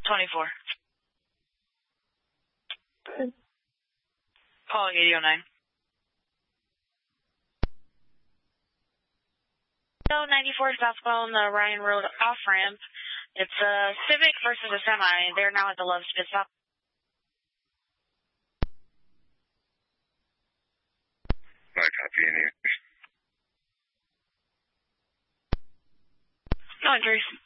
24. Calling 8009. So 94 southbound the Ryan Road off-ramp. It's a Civic versus a Semi. They're now at the Love's Pit Stop. I copy in here. No injuries.